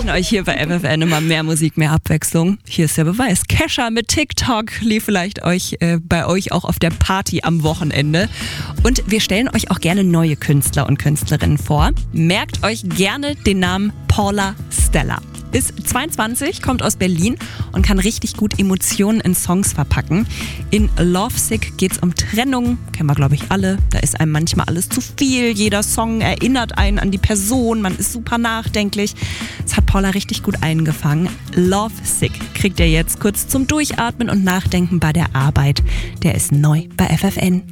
versprechen euch hier bei FFN immer mehr Musik, mehr Abwechslung. Hier ist der Beweis. Kesha mit TikTok lief vielleicht bei euch auch auf der Party am Wochenende. Und wir stellen euch auch gerne neue Künstler und Künstlerinnen vor. Merkt euch gerne den Namen Paula Stella. Ist 22, kommt aus Berlin und kann richtig gut Emotionen in Songs verpacken. In Lovesick geht's um Trennung, kennen wir glaube ich alle. Da ist einem manchmal alles zu viel. Jeder Song erinnert einen an die Person, man ist super nachdenklich. Das hat Paula richtig gut eingefangen. Lovesick kriegt ihr jetzt kurz zum Durchatmen und Nachdenken bei der Arbeit. Der ist neu bei FFN.